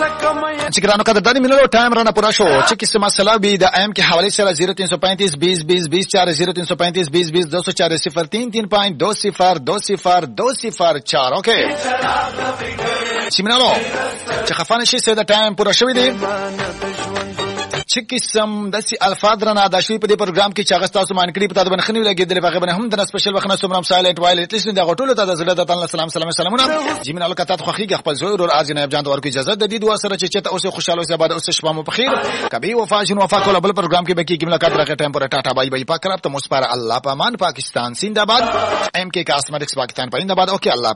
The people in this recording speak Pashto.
چې ګرانو قدرداني مینلو ټایم رانه پوره شو چې کیسه مسله به د ام کې حواله سره 0335 20 20 20 4 0335 20 20 204 03.2020204 اوکې چې مینلو چې خفانه شي سره د ټایم پوره شوی دی چې قسم داسې الفاظ رانه د شوی په دې پروګرام کې چې هغه تاسو مان کړی په تاسو باندې خنوي لګیدل په غو باندې هم د سپیشل وخت نه سمرام سایلنت وایلټ لیسن د غټولو ته د زړه د تعالی سلامونه جمین الله کته خوخي خپل زوی ور ارجنه جان ورکو اجازه د دې دوا سره چې چته اوسه خوشاله اوسه بعد اوسه شپه مو بخیر کبي وفا جن وفا کوله بل پروګرام کې به کې ملاقات راغی ټایم پر ټاټا بای بای پاک رب ته مصبر الله پامان پاکستان زنده‌باد ام کې کاسمیټکس پاکستان پاینده بعد اوکے الله